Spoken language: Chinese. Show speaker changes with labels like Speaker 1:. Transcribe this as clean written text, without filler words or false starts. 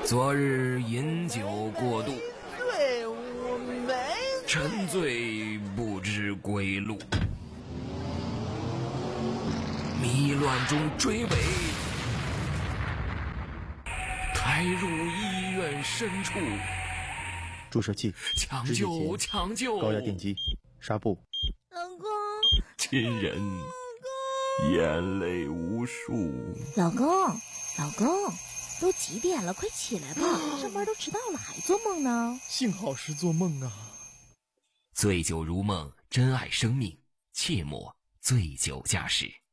Speaker 1: 昨日饮酒过度，
Speaker 2: 醉无美，
Speaker 1: 沉醉不知归路，迷乱中追尾，开入医院深处。
Speaker 3: 注射器，
Speaker 1: 抢救！抢救！
Speaker 3: 高压电击，纱布。
Speaker 2: 老公，
Speaker 1: 亲人，眼泪无数。
Speaker 2: 老公，都几点了？快起来吧，上班都迟到了，还做梦呢？
Speaker 3: 幸好是做梦啊！
Speaker 1: 醉酒如梦，珍爱生命，切莫醉酒驾驶。